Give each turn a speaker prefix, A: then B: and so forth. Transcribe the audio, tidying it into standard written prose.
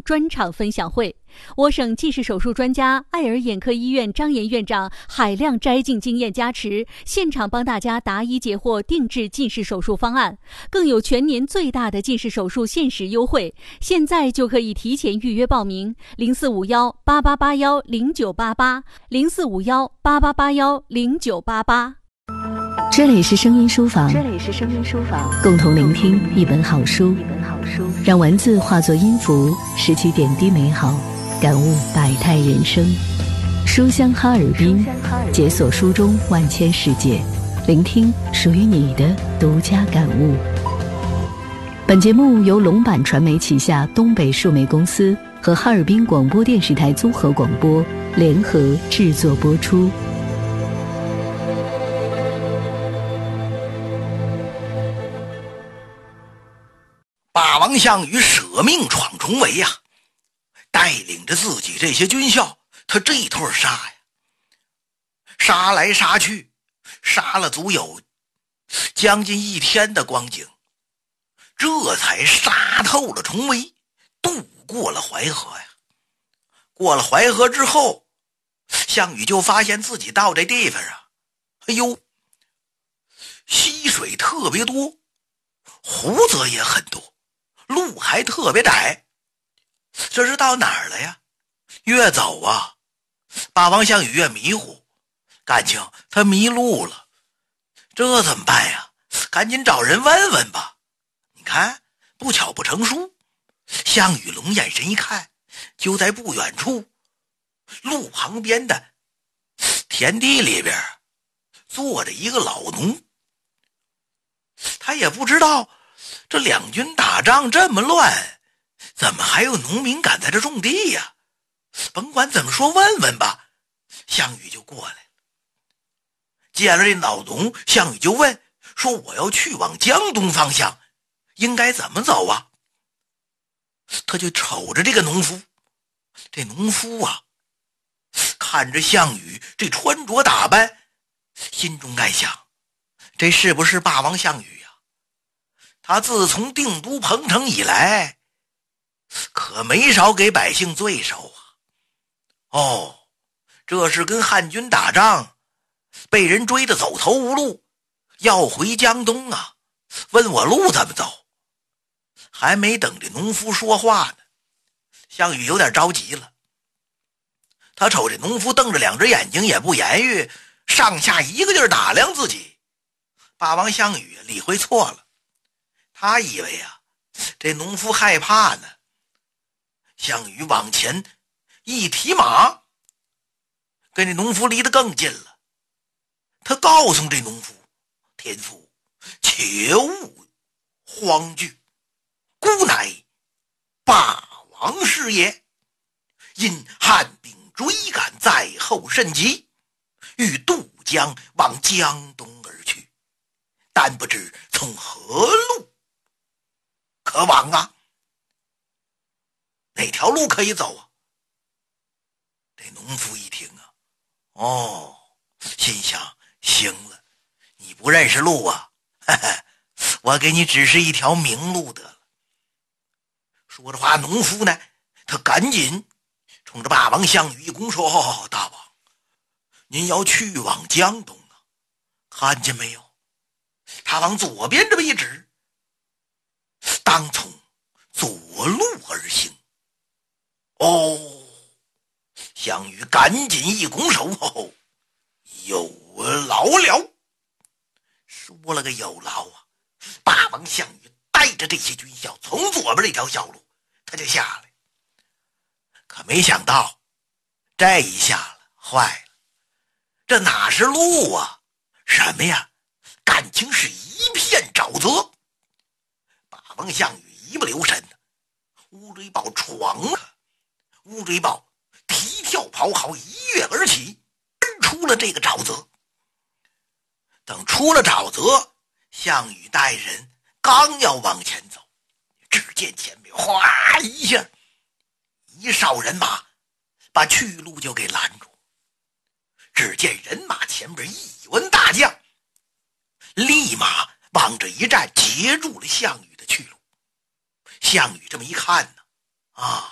A: 专场分享会。我省近视手术专家爱尔眼科医院张岩院长海量摘镜经验加持，现场帮大家答疑解惑，定制近视手术方案，更有全年最大的近视手术限时优惠，现在就可以提前预约报名，045188810988，045188810988。
B: 这里是声音书房，共同聆听一本好书，让文字化作音符，拾起点滴美好，感悟百态人生。书香哈尔滨，解锁书中万千世界，聆听属于你的独家感悟。本节目由龙版传媒旗下东北数媒公司和哈尔滨广播电视台综合广播联合制作播出。
C: 霸王项羽舍命闯重围呀，带领着自己这些军校，他这一通杀呀，杀来杀去，杀了足有将近1天的光景，这才杀透了重围，渡过了淮河呀。过了淮河之后，项羽就发现自己到这地方啊，哎呦，溪水特别多，湖泽也很多，路还特别窄，这是到哪儿了呀？越走啊，霸王项羽越迷糊，感情他迷路了，这怎么办呀？赶紧找人问问吧。你看，不巧不成书。项羽龙眼神一看，就在不远处路旁边的田地里边坐着一个老农。他也不知道这两军打仗这么乱，怎么还有农民敢在这种地呀？甭管怎么说，问问吧。项羽就过来了，见了这老农，项羽就问说：“我要去往江东方向，应该怎么走啊？”他就瞅着这个农夫，这农夫啊，看着项羽这穿着打扮，心中暗想：这是不是霸王项羽呀？他自从定都彭城以来，可没少给百姓罪受啊。哦，这是跟汉军打仗，被人追得走投无路，要回江东啊，问我路怎么走。还没等这农夫说话呢，项羽有点着急了。他瞅这农夫瞪着2只眼睛也不言语，上下一个劲儿打量自己。霸王项羽理会错了，他以为啊，这农夫害怕呢。项羽往前一提马，跟这农夫离得更近了。他告诉这农夫：“天父，切勿慌惧，孤乃霸王是也。因汉兵追赶在后甚急，欲渡江往江东而去，但不知从何路可往啊？哪条路可以走啊？”这农夫一听啊，哦，心想：行了，你不认识路啊，呵呵，我给你指示一条明路得了。说着话，农夫呢，他赶紧冲着霸王项羽一躬说：“大王，您要去往江东啊，看见没有？他往左边这么一指，当从左路而行。”哦，项羽赶紧一拱手：“哦，有劳了。”说了个有劳啊，霸王项羽带着这些军校从左边这条小路他就下来。可没想到这一下了，坏了，这哪是路啊？什么呀？感情是一片沼泽。霸王项羽一不留神，乌龟豹闯了，乌龟豹提跳跑好，一跃而起，奔出了这个沼泽。等出了沼泽，项羽带人刚要往前走，只见前面哗一下，一哨人马把去路就给拦住。只见人马前边一员大将立马往这一站，截住了项羽的去路。项羽这么一看呢，啊，